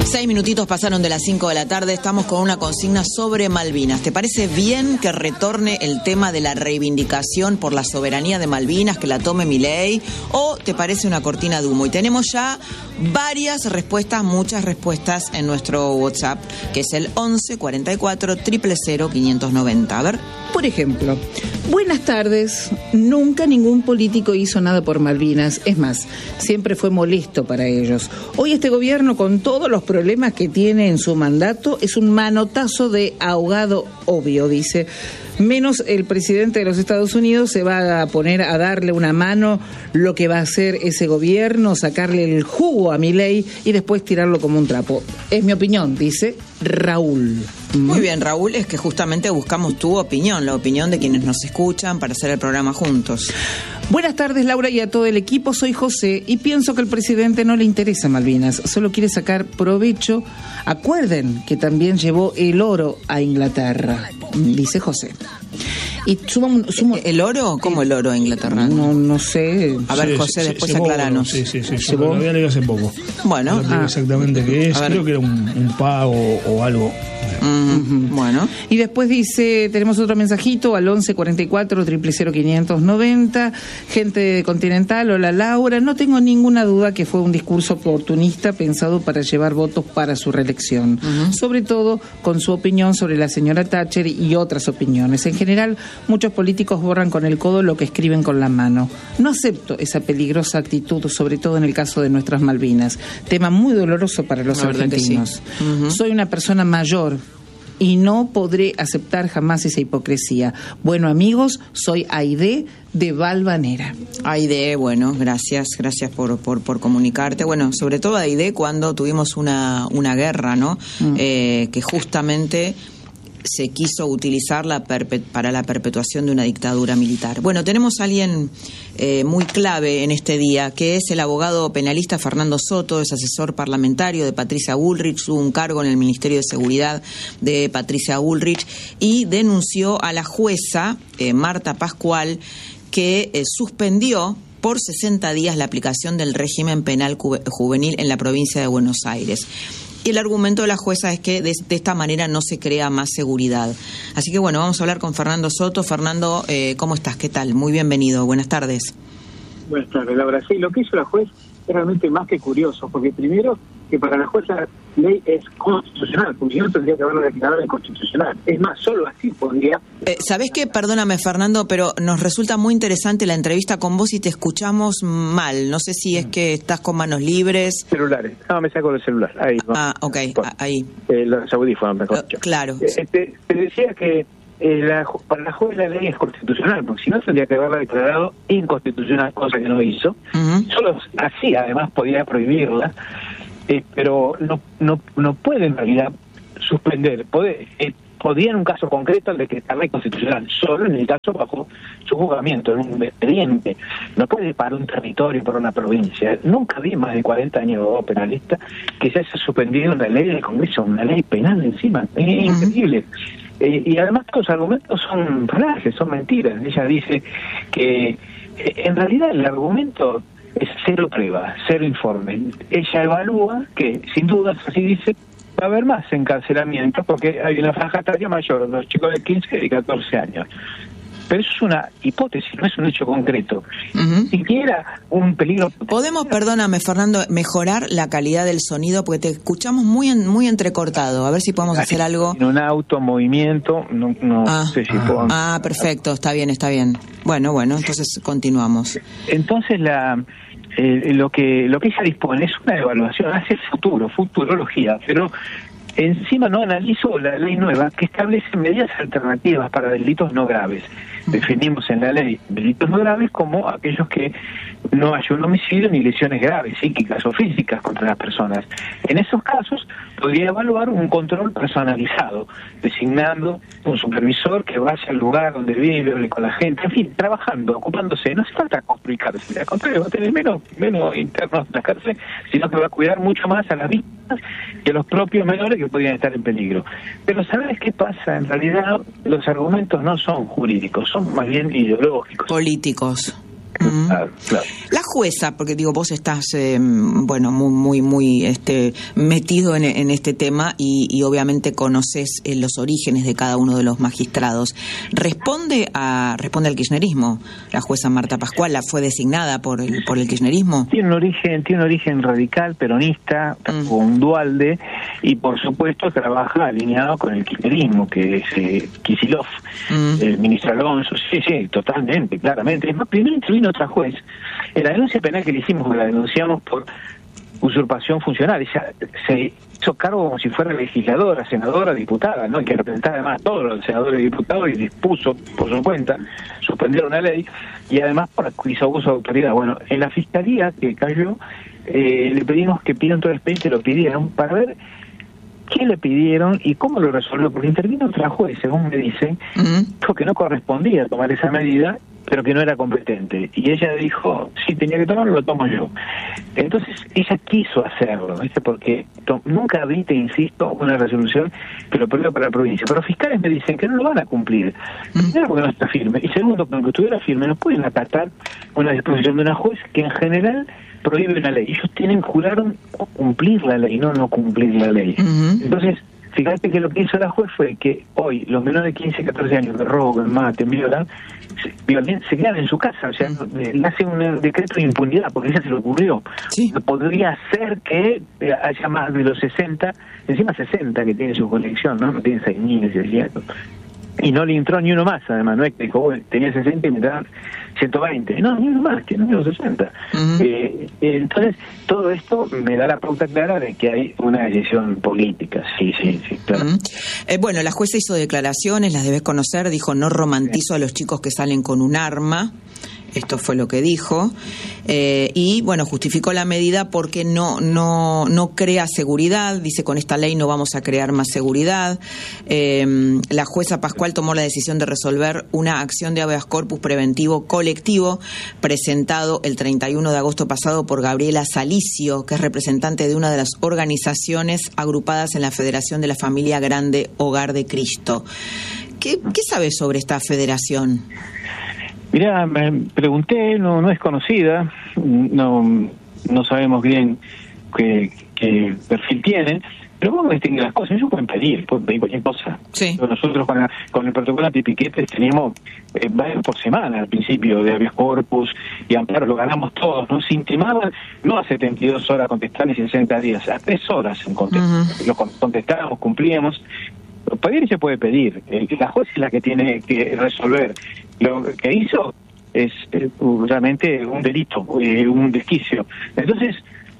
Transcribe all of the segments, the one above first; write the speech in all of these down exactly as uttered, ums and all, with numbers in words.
Seis minutitos pasaron de las cinco de la tarde, estamos con una consigna sobre Malvinas. ¿Te parece bien que retorne el tema de la reivindicación por la soberanía de Malvinas, que la tome Milei, o te parece una cortina de humo? Y tenemos ya varias respuestas, muchas respuestas en nuestro WhatsApp, que es el once cuarenta y cuatro cero cero cero quinientos noventa. A ver. Por ejemplo, buenas tardes, nunca ningún político hizo nada por Malvinas, es más, siempre fue molesto para ellos. Hoy este gobierno, con todos los problemas que tiene en su mandato, es un manotazo de ahogado obvio, dice. Menos el presidente de los Estados Unidos se va a poner a darle una mano lo que va a hacer ese gobierno, sacarle el jugo a Milei y después tirarlo como un trapo. Es mi opinión, dice Raúl. Muy bien, Raúl, es que justamente buscamos tu opinión, la opinión de quienes nos escuchan para hacer el programa juntos. Buenas tardes, Laura, y a todo el equipo. Soy José y pienso que al presidente no le interesa Malvinas, solo quiere sacar provecho. Acuerden que también llevó el oro a Inglaterra, dice José. Y sumo, sumo, ¿El oro? ¿Cómo el oro a Inglaterra? No, no sé. A ver, sí, José, sí, después llevó, aclaranos. Sí, sí, sí. ¿Llevó? Lo había leído hace poco. Bueno. No ah. exactamente qué es. Creo que era un, un pago o algo. Mm, bueno. Y después dice, tenemos otro mensajito al once cuarenta y cuatro cero cero cero quinientos noventa. Gente de Continental, hola Laura, no tengo ninguna duda que fue un discurso oportunista pensado para llevar votos para su reelección, uh-huh. sobre todo con su opinión sobre la señora Thatcher y otras opiniones. En general, muchos políticos borran con el codo lo que escriben con la mano. No acepto esa peligrosa actitud, sobre todo en el caso de nuestras Malvinas, tema muy doloroso para los la argentinos. Sí. Uh-huh. Soy una persona mayor y no podré aceptar jamás esa hipocresía. Bueno, amigos, soy Aide de Valvanera. Aide, bueno, gracias, gracias por, por, por comunicarte. Bueno, sobre todo Aide, cuando tuvimos una, una guerra, ¿no? Mm. Eh, que justamente se quiso utilizar la perpe- para la perpetuación de una dictadura militar. Bueno, tenemos a alguien eh, muy clave en este día, que es el abogado penalista Fernando Soto, es asesor parlamentario de Patricia Bullrich, tuvo un cargo en el Ministerio de Seguridad de Patricia Bullrich y denunció a la jueza eh, Marta Pascual, que eh, suspendió por sesenta días la aplicación del régimen penal juvenil en la provincia de Buenos Aires. Y el argumento de la jueza es que de, de esta manera no se crea más seguridad. Así que bueno, vamos a hablar con Fernando Soto. Fernando, eh, ¿cómo estás? ¿Qué tal? Muy bienvenido. Buenas tardes. Buenas tardes, Laura. Sí, lo que hizo la juez es realmente más que curioso, porque primero, que para la jueza la ley es constitucional, porque si no tendría que haberlo declarado inconstitucional. Es más, solo así podría... Eh, ¿Sabés qué? Perdóname, Fernando, pero nos resulta muy interesante la entrevista con vos y te escuchamos mal. No sé si es que estás con manos libres. Celulares. No, me saco el celular. Ahí. Ah, ok, ahí. Eh, los audífonos, mejor dicho. Uh, claro. Eh, te, te decía que eh, la, para la juez la ley es constitucional, porque si no tendría que haberla declarado inconstitucional, cosa que no hizo. Uh-huh. Solo así, además, podía prohibirla. Eh, pero no no no puede en realidad suspender, puede, eh, podría en un caso concreto decretarla inconstitucional, solo en el caso bajo su juzgamiento, en un expediente. No puede para un territorio, para una provincia. Nunca vi más de cuarenta años de penalista que se haya suspendido una ley del Congreso, una ley penal encima. Es uh-huh. increíble. Eh, y además los argumentos son falaces, son mentiras. Ella dice que eh, en realidad el argumento es cero prueba, cero informe. Ella evalúa que, sin dudas, así dice, va a haber más encarcelamiento porque hay una franja etaria mayor, los chicos de quince y catorce años. Pero eso es una hipótesis, no es un hecho concreto. Uh-huh. Siquiera un peligro... Podemos, perdóname, Fernando, mejorar la calidad del sonido porque te escuchamos muy en, muy entrecortado. A ver si podemos hacer algo. En un auto, movimiento, no, no ah, sé si ah, puedo... Ah, perfecto, está bien, está bien. Bueno, bueno, entonces continuamos. Entonces la... Eh, lo que lo que ella dispone es una evaluación hacia el futuro, futurología, pero encima no analizo la ley nueva que establece medidas alternativas para delitos no graves. Definimos en la ley delitos no graves como aquellos que no haya un homicidio ni lesiones graves, psíquicas o físicas contra las personas. En esos casos podría evaluar un control personalizado, designando un supervisor que vaya al lugar donde vive, hable con la gente, en fin, trabajando, ocupándose. No hace falta construir cárceles, al contrario, va a tener menos, menos internos en las cárceles, sino que va a cuidar mucho más a las víctimas que a los propios menores que podrían estar en peligro. Pero ¿sabes qué pasa? En realidad los argumentos no son jurídicos, son más bien ideológicos. Políticos. Claro, claro. La jueza, porque digo, vos estás, eh, bueno, muy, muy, muy este, metido en, en este tema y, y obviamente conoces eh, los orígenes de cada uno de los magistrados. ¿Responde a responde al kirchnerismo? La jueza Marta Pascual la fue designada por el por el kirchnerismo. Tiene un origen, tiene un origen radical, peronista, mm. un dualde, y por supuesto trabaja alineado con el kirchnerismo, que es eh, Kicillof, mm. el ministro Alonso. Sí, sí, totalmente, claramente. Es más, primero intervino otra juez. En la denuncia penal que le hicimos, la denunciamos por usurpación funcional. Ella se hizo cargo como si fuera legisladora, senadora, diputada, ¿no? Y que representaba además a todos los senadores y diputados y dispuso por su cuenta suspender una ley y además por hizo abuso de autoridad. Bueno, en la fiscalía que cayó eh, le pedimos que pidan todo el expediente, lo pidieron para ver qué le pidieron y cómo lo resolvió, porque intervino otra juez, según me dicen, uh-huh. dijo que no correspondía tomar esa medida, pero que no era competente. Y ella dijo, sí, tenía que tomarlo, lo tomo yo. Entonces, ella quiso hacerlo, ¿viste? Porque to- nunca viste, insisto, una resolución que lo perdió para la provincia. Pero los fiscales me dicen que no lo van a cumplir. Primero, porque no está firme. Y segundo, porque aunque estuviera firme, no pueden acatar una disposición de una juez que en general prohíbe una ley. Ellos tienen, juraron cumplir la ley, no no cumplir la ley. Uh-huh. Entonces, fíjate que lo que hizo la juez fue que hoy los menores de quince, catorce años que roban, maten, violan, se, violen, se quedan en su casa. O sea, le hace un decreto de impunidad porque ella se le ocurrió. Sí. Podría ser que haya más de los sesenta, encima sesenta que tiene su colección, ¿no? No tiene seis niños y así. Y no le entró ni uno más, además, no es que dijo, bueno, tenía sesenta y me dan ciento veinte. No, ni uno más, que no tengo sesenta. Uh-huh. Eh, entonces, todo esto me da la pauta clara de que hay una decisión política. Sí, sí, sí, claro. Uh-huh. Eh, bueno, la jueza hizo declaraciones, las debes conocer, dijo, no romantizo a los chicos que salen con un arma. Esto fue lo que dijo. Eh, y, bueno, justificó la medida porque no no no crea seguridad. Dice, con esta ley no vamos a crear más seguridad. Eh, la jueza Pascual tomó la decisión de resolver una acción de habeas corpus preventivo colectivo presentado el treinta y uno de agosto pasado por Gabriela Salicio, que es representante de una de las organizaciones agrupadas en la Federación de la Familia Grande Hogar de Cristo. ¿Qué, qué sabes sobre esta federación? Mirá, me pregunté, no no es conocida, no no sabemos bien qué, qué perfil tiene, pero vamos a distinguir las cosas. Ellos pueden pedir, pueden pedir cualquier cosa. Sí. Nosotros con, la, con el protocolo antipiquetes teníamos eh, varios por semana al principio de habeas corpus y amparo, lo ganamos todos. Nos intimaban no a setenta y dos horas contestar ni sesenta días, a tres horas en contestar. Uh-huh. Lo contestábamos, cumplíamos. Pedir se puede pedir, la juez es la que tiene que resolver. Lo que hizo es eh, realmente un delito, eh, un desquicio. Entonces,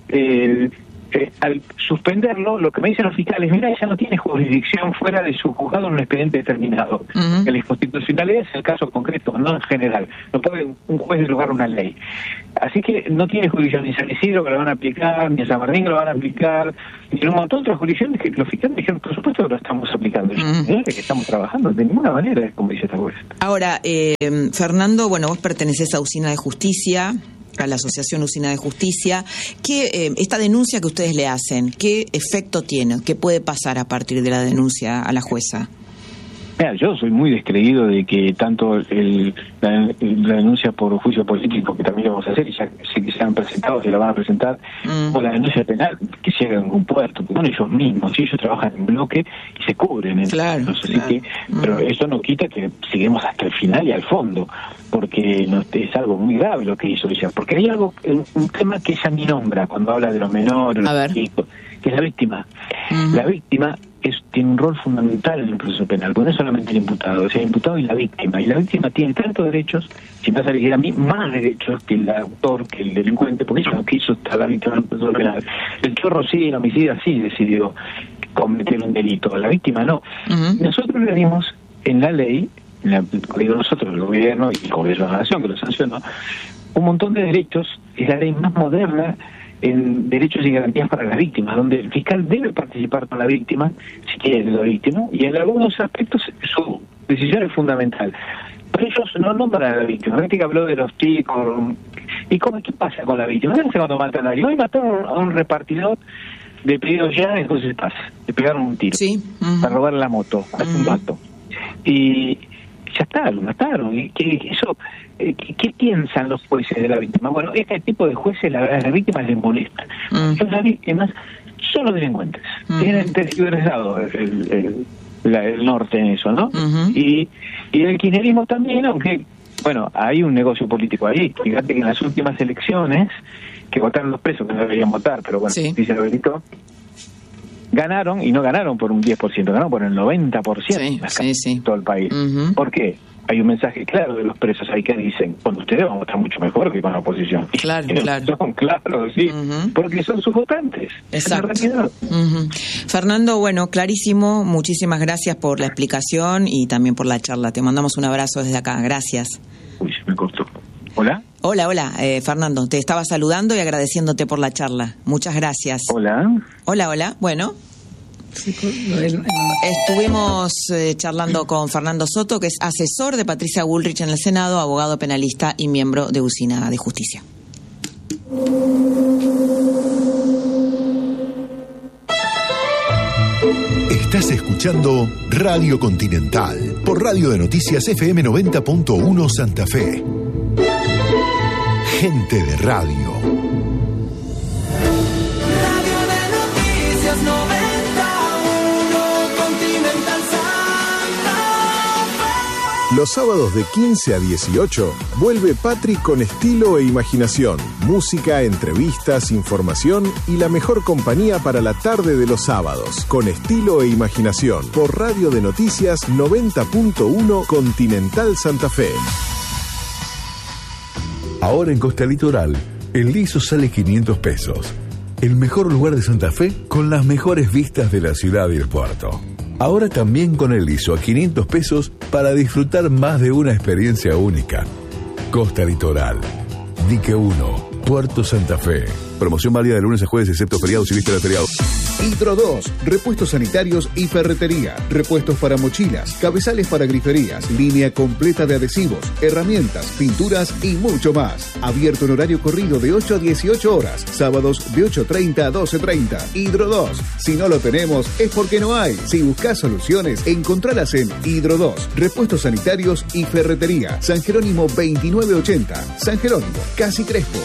eh, eh, al suspenderlo, lo que me dicen los fiscales, mira, ella no tiene jurisdicción fuera de su juzgado en un expediente determinado. Uh-huh. La inconstitucionalidad es el caso concreto, no en general. No puede un juez derogar una ley. Así que no tiene jurisdicción ni San Isidro que lo van a aplicar, ni a San Martín que lo van a aplicar, ni un montón de otras jurisdicciones que los fiscales dijeron, por supuesto que lo estamos aplicando. Uh-huh. Que estamos trabajando, de ninguna manera, como dice esta juez. Ahora, eh, Fernando, bueno, vos pertenecés a Usina de Justicia, a la Asociación Usina de Justicia. ¿Qué, eh, esta denuncia que ustedes le hacen, qué efecto tiene? ¿Qué puede pasar a partir de la denuncia a la jueza? Mira, yo soy muy descreído de que tanto el, la, la denuncia por juicio político, que también lo vamos a hacer, y ya sé que se han presentado, se la van a presentar, mm. o la denuncia penal, que llega en un puerto, que son ellos mismos, y ellos trabajan en bloque y se cubren. Claro, entonces, claro. Así que, mm. Pero eso no quita que seguimos hasta el final y al fondo, porque no, es algo muy grave lo que hizo ella, porque hay algo, un, un tema que ella ni nombra cuando habla de los menores, los chicos, que es la víctima. Mm. La víctima es, tiene un rol fundamental en el proceso penal, porque no es solamente el imputado, es el imputado y la víctima, y la víctima tiene tantos derechos, si me vas a elegir a mí, más derechos que el autor, que el delincuente, porque ella no quiso estar la víctima en el proceso penal. El chorro sí, el homicida sí decidió cometer un delito, la víctima no. Uh-huh. Nosotros le dimos en la ley, en la, digo nosotros, el gobierno y el gobierno de la nación que lo sancionó, un montón de derechos, es la ley más moderna en derechos y garantías para las víctimas, donde el fiscal debe participar con la víctima, si quiere la víctima, y en algunos aspectos su decisión es fundamental. Pero ellos no nombran a la víctima. La que habló de los chicos. ¿Y cómo, qué pasa con la víctima? ¿Qué hace cuando matan a alguien? Hoy mataron a un repartidor de pedidos ya, entonces pasa. Le pegaron un tiro sí. uh-huh. para robar la moto, hace uh-huh. un vato. Y ya está, lo mataron. ¿Y qué, eso, eh, ¿qué, qué piensan los jueces de la víctima? Bueno, este tipo de jueces la, a las víctimas les molesta. Mm. Las víctimas son los delincuentes. Mm. Tienen tergiversado el, el, el, la, el norte en eso, ¿no? Mm-hmm. Y, y el kirchnerismo también, aunque, bueno, hay un negocio político ahí. Fíjate que en las últimas elecciones, que votaron los presos, que no deberían votar, pero bueno, sí. Dice Roberto, ganaron, y no ganaron por un diez por ciento, ganaron por el noventa por ciento sí, sí, sí. todo el país. Uh-huh. ¿Por qué? Hay un mensaje claro de los presos ahí que dicen, con ustedes vamos a votar mucho mejor que con la oposición. Claro, y claro. Son claros, sí, uh-huh. porque son sus votantes. Exacto. Uh-huh. Fernando, bueno, clarísimo, muchísimas gracias por la explicación y también por la charla. Te mandamos un abrazo desde acá, gracias. Uy, se me cortó. ¿Hola? Hola, hola, eh, Fernando, te estaba saludando y agradeciéndote por la charla. Muchas gracias. Hola. Hola, hola, bueno. Estuvimos eh, charlando con Fernando Soto, que es asesor de Patricia Bullrich en el Senado, abogado penalista y miembro de Usina de Justicia. Estás escuchando Radio Continental por Radio de Noticias F M noventa punto uno Santa Fe. Gente de radio. Radio de Noticias noventa y uno Continental Santa Fe. Los sábados de quince a dieciocho vuelve Patri con estilo e imaginación, música, entrevistas, información y la mejor compañía para la tarde de los sábados. Con estilo e imaginación por Radio de Noticias noventa punto uno Continental Santa Fe. Ahora en Costa Litoral, el liso sale quinientos pesos. El mejor lugar de Santa Fe con las mejores vistas de la ciudad y el puerto. Ahora también con el liso a quinientos pesos para disfrutar más de una experiencia única. Costa Litoral, Dique uno, Puerto Santa Fe. Promoción válida de lunes a jueves excepto feriados y vísperas de feriados. Hidro dos, repuestos sanitarios y ferretería, repuestos para mochilas, cabezales para griferías, línea completa de adhesivos, herramientas, pinturas y mucho más. Abierto en horario corrido de ocho a dieciocho horas, sábados de ocho treinta a doce treinta. Hidro dos, si no lo tenemos es porque no hay. Si buscas soluciones, encontralas en Hidro dos, repuestos sanitarios y ferretería. San Jerónimo veintinueve ochenta, San Jerónimo, Casi Crespo.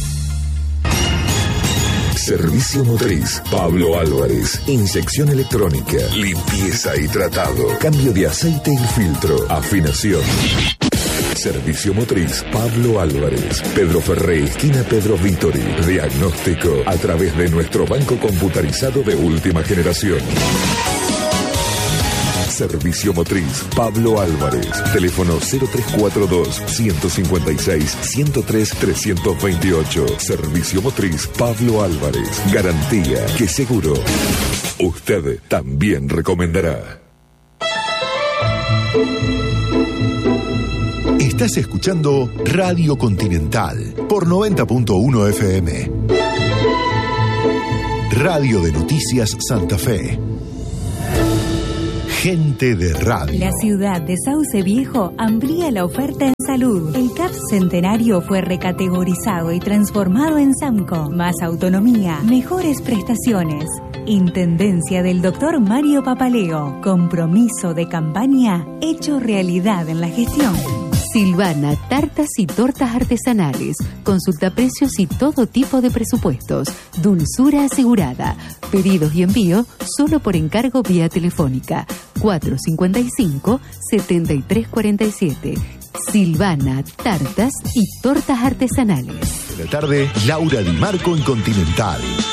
Servicio Motriz, Pablo Álvarez. Inyección electrónica, limpieza y tratado, cambio de aceite y filtro, afinación. Servicio Motriz, Pablo Álvarez. Pedro Ferré, esquina Pedro Vítori. Diagnóstico a través de nuestro banco computarizado de última generación. Servicio Motriz, Pablo Álvarez. Teléfono cero tres cuatro dos, uno cinco seis, uno cero tres, tres dos ocho. Servicio Motriz, Pablo Álvarez. Garantía que seguro usted también recomendará. Estás escuchando Radio Continental por noventa punto uno F M. Radio de Noticias Santa Fe. Gente de radio. La ciudad de Sauce Viejo amplía la oferta en salud. El C A P Centenario fue recategorizado y transformado en SAMCO. Más autonomía, mejores prestaciones. Intendencia del doctor Mario Papaleo. Compromiso de campaña hecho realidad en la gestión. Silvana, tartas y tortas artesanales. Consulta precios y todo tipo de presupuestos. Dulzura asegurada. Pedidos y envío solo por encargo vía telefónica. cuatro cinco cinco, siete tres cuatro siete. Silvana, tartas y tortas artesanales. De la tarde, Laura Di Marco en Continental.